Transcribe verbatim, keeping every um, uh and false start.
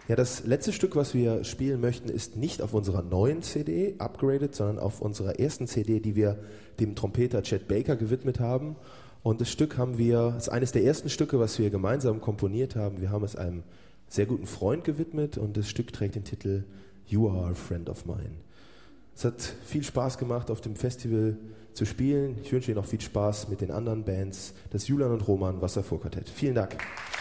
Ja, das letzte Stück, was wir spielen möchten, ist nicht auf unserer neuen C D, Upgraded, sondern auf unserer ersten C D, die wir dem Trompeter Chet Baker gewidmet haben. Und das Stück haben wir, das ist eines der ersten Stücke, was wir gemeinsam komponiert haben. Wir haben es einem sehr guten Freund gewidmet und das Stück trägt den Titel You Are a Friend of Mine. Es hat viel Spaß gemacht, auf dem Festival zu spielen. Ich wünsche Ihnen auch viel Spaß mit den anderen Bands, das Julian und Roman Wasserfuhrquartett. Vielen Dank.